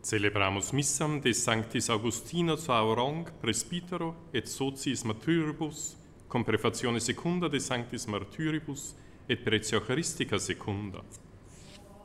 Celebramus missam de Sanctis Augustino Saurong, presbytero et sociis martyribus, com prefazione secunda de Sanctis Martyribus et pretio Eucharistica secunda.